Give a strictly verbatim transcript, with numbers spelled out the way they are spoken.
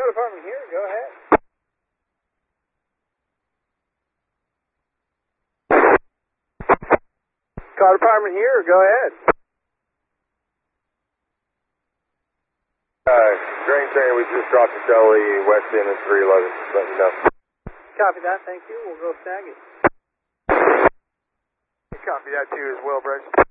Code Department here, go ahead. Code Department here, go ahead. Uh, Drain Train, we just dropped the Shelly West End at three eleven, just let me know. Copy that, thank you, we'll go snag it. Copy that too as well, Bryce.